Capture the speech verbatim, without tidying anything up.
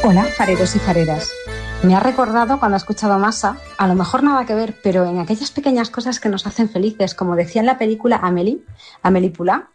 Hola, fareros y fareras. Me ha recordado cuando he escuchado Masa, a lo mejor nada que ver, pero en aquellas pequeñas cosas que nos hacen felices, como decía en la película Amélie, Amélie Poulain,